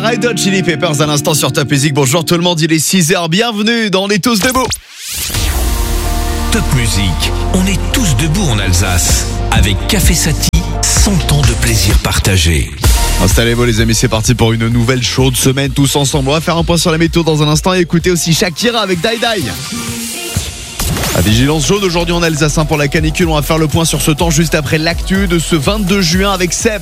Red Hot Chili Peppers à l'instant sur Top Music. Bonjour tout le monde, il est 6h, bienvenue dans On est tous debout. Top Music, on est tous debout en Alsace. Avec Café Sati, 100 ans de plaisir partagé. Installez-vous les amis, c'est parti pour une nouvelle chaude semaine tous ensemble. On va faire un point sur la météo dans un instant et écouter aussi Shakira avec Die Die. La vigilance jaune aujourd'hui en Alsace pour la canicule. On va faire le point sur ce temps juste après l'actu de ce 22 juin avec Seb.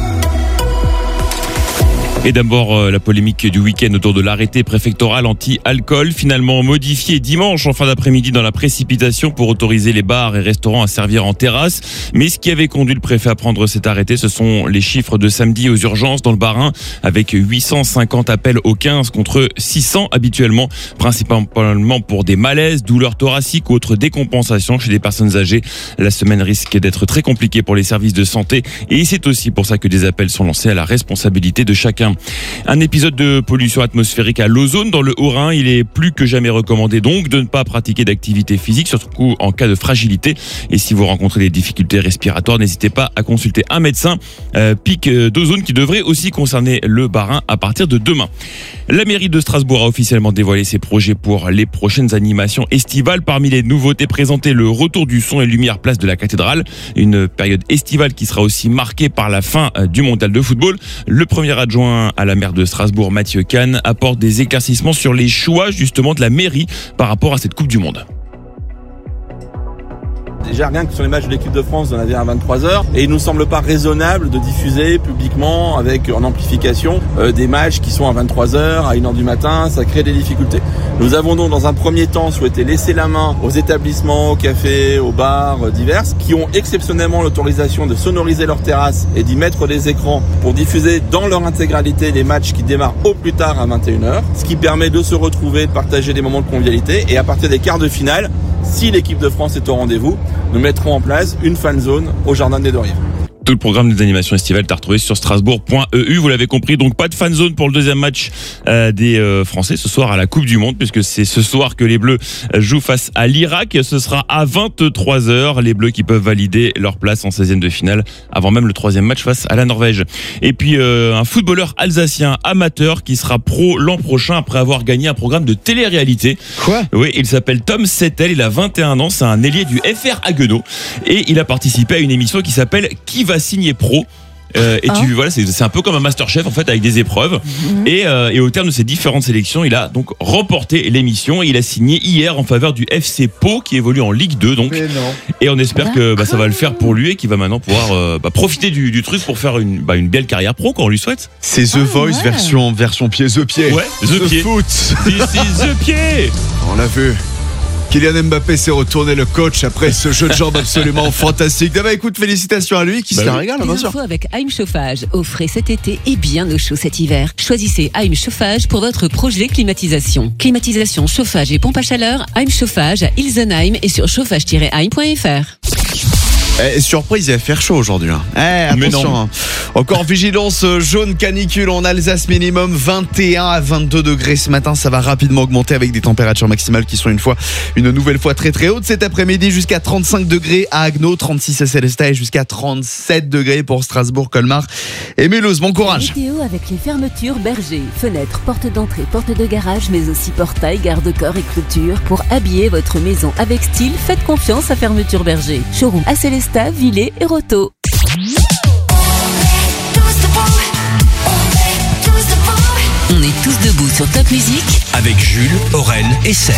Et d'abord, la polémique du week-end autour de l'arrêté préfectoral anti-alcool, finalement modifié dimanche en fin d'après-midi dans la précipitation pour autoriser les bars et restaurants à servir en terrasse. Mais ce qui avait conduit le préfet à prendre cet arrêté, ce sont les chiffres de samedi aux urgences dans le Bas-Rhin, avec 850 appels au 15 contre 600 habituellement, principalement pour des malaises, douleurs thoraciques ou autres décompensations chez des personnes âgées. La semaine risque d'être très compliquée pour les services de santé et c'est aussi pour ça que des appels sont lancés à la responsabilité de chacun. Un épisode de pollution atmosphérique à l'ozone dans le Haut-Rhin. Il est plus que jamais recommandé donc de ne pas pratiquer d'activité physique, surtout en cas de fragilité. Et si vous rencontrez des difficultés respiratoires, n'hésitez pas à consulter un médecin. Pic d'ozone qui devrait aussi concerner le Bas-Rhin à partir de demain. La mairie de Strasbourg a officiellement dévoilé ses projets pour les prochaines animations estivales. Parmi les nouveautés présentées, le retour du son et lumière place de la cathédrale. Une période estivale qui sera aussi marquée par la fin du mondial de football. Le premier adjoint à la maire de Strasbourg, Mathieu Kahn, apporte des éclaircissements sur les choix justement de la mairie par rapport à cette Coupe du Monde. Déjà rien que sur les matchs de l'équipe de France, on avait à 23h et il nous semble pas raisonnable de diffuser publiquement avec en amplification des matchs qui sont à 23h, à 1h du matin, ça crée des difficultés. Nous avons donc dans un premier temps souhaité laisser la main aux établissements, aux cafés, aux bars divers qui ont exceptionnellement l'autorisation de sonoriser leurs terrasses et d'y mettre des écrans pour diffuser dans leur intégralité les matchs qui démarrent au plus tard à 21h, ce qui permet de se retrouver, de partager des moments de convivialité et à partir des quarts de finale, si l'équipe de France est au rendez-vous, nous mettrons en place une fan zone au Jardin des Deux Rives. Tout le programme des animations estivales t'as retrouvé sur strasbourg.eu. Vous l'avez compris, donc pas de fan zone pour le deuxième match des Français ce soir à la Coupe du Monde, puisque c'est ce soir que les Bleus jouent face à l'Irak. Ce sera à 23h. Les Bleus qui peuvent valider leur place en 16e de finale avant même le troisième match face à la Norvège. Et puis un footballeur alsacien amateur qui sera pro l'an prochain après avoir gagné un programme de télé-réalité. Quoi ? Oui, il s'appelle Tom Settel, il a 21 ans, c'est un ailier du FR Haguenau et il a participé à une émission qui s'appelle Qui va signer pro. Voilà, c'est un peu comme un Masterchef en fait avec des épreuves et au terme de ces différentes sélections il a donc remporté l'émission et il a signé hier en faveur du FC Pau qui évolue en Ligue 2 donc et on espère que ça va le faire pour lui et qu'il va maintenant pouvoir profiter du truc pour faire une belle carrière pro qu'on lui souhaite. C'est The Voice version pied The Foot. This is The Pied. On l'a vu. Kylian Mbappé s'est retourné le coach après ce jeu de jambes absolument fantastique. Écoute, félicitations à lui qui se la régale, bien sûr. Info avec AIM Chauffage. Offrez cet été et bien au chaud cet hiver. Choisissez AIM Chauffage pour votre projet climatisation. Climatisation, chauffage et pompe à chaleur. AIM Chauffage à Ilsenheim et sur chauffage-aim.fr. Surprise, il va faire chaud aujourd'hui. Attention. Encore vigilance jaune canicule en Alsace, minimum 21 à 22 degrés ce matin. Ça va rapidement augmenter avec des températures maximales qui sont une nouvelle fois très très hautes. Cet après-midi jusqu'à 35 degrés à Haguenau, 36 à Célestat et jusqu'à 37 degrés pour Strasbourg, Colmar et Mulhouse. Bon courage. Météo avec les fermetures Berger. Fenêtres, portes d'entrée, portes de garage, mais aussi portail, garde-corps et clôture. Pour habiller votre maison avec style, faites confiance à Fermeture Berger. Showroom à Célestat, Villers et Roto. On est tous debout sur Top Music Avec Jules, Aurel et Seb.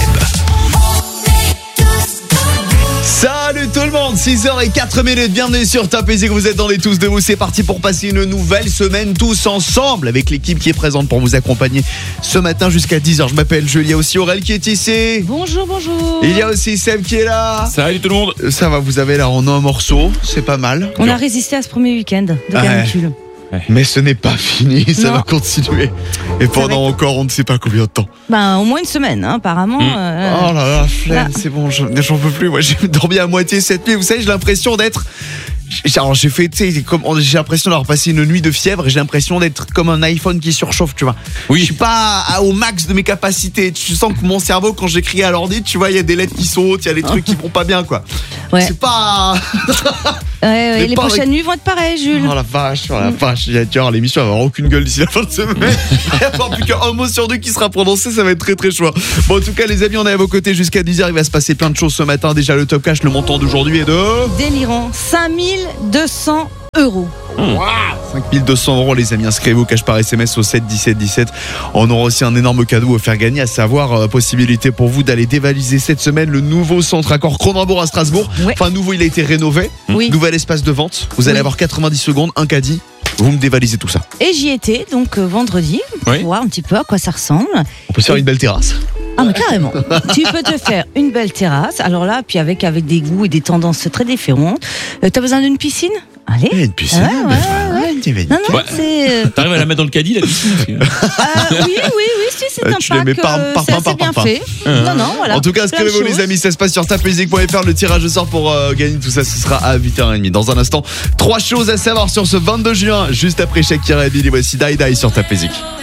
Salut tout le monde, 6h04, bienvenue sur Top Music, vous êtes dans les Tous Debout, c'est parti pour passer une nouvelle semaine tous ensemble avec l'équipe qui est présente pour vous accompagner ce matin jusqu'à 10h. Je m'appelle Jules, il y a aussi Aurel qui est ici. Bonjour. Il y a aussi Seb qui est là. Salut tout le monde. Ça va, vous avez là en un morceau, c'est pas mal. On a résisté à ce premier week-end de canicule. Mais ce n'est pas fini, ça va continuer. Et pendant encore on ne sait pas combien de temps. Au moins une semaine, apparemment. Oh là là, flemme, c'est bon, j'en peux plus. Moi j'ai dormi à moitié cette nuit. Vous savez, j'ai l'impression d'être... Alors j'ai fait, tu sais, j'ai l'impression d'avoir passé une nuit de fièvre et j'ai l'impression d'être comme un iPhone qui surchauffe, tu vois. Oui. Je suis pas au max de mes capacités. Je sens que mon cerveau, quand j'écris à l'ordi, tu vois, il y a des lettres qui sautent, il y a des trucs qui vont pas bien, quoi. Ouais. C'est pas... Les prochaines nuits vont être pareilles, Jules. Oh la vache. L'émission va avoir aucune gueule d'ici la fin de semaine. Il va y avoir plus qu'un mot sur deux qui sera prononcé, ça va être très très chaud. Bon, en tout cas, les amis, on est à vos côtés jusqu'à 10h. Il va se passer plein de choses ce matin. Déjà, le top cash, le montant d'aujourd'hui est de... Délirant, 5200 €. 5200 €, les amis. Inscrivez-vous, cash par SMS au 7 17 17. On aura aussi un énorme cadeau à faire gagner, à savoir possibilité pour vous d'aller dévaliser cette semaine le nouveau centre Accor Cronenbourg à Strasbourg. Ouais. Enfin, nouveau, il a été rénové. Oui. Nouvel espace de vente. Vous allez avoir 90 secondes, un caddie. Vous me dévalisez tout ça. Et j'y étais, donc vendredi, pour voir un petit peu à quoi ça ressemble. On peut se faire une belle terrasse. Ah mais carrément. Tu peux te faire une belle terrasse. Alors là, puis avec des goûts et des tendances très différentes. T'as besoin d'une piscine ? Allez. Une piscine. Non, c'est. T'arrives à la mettre dans le caddie, la piscine. Oui, c'est un Tu les mets pack. C'est assez bien fait. Non, voilà. En tout cas, inscrivez-vous les amis, ça se passe sur tapmusique.fr. Le tirage au sort pour gagner tout ça, ce sera à 8h30. Dans un instant, 3 choses à savoir sur ce 22 juin, juste après Shakira et Billy. Voici Die Die sur Tap Music.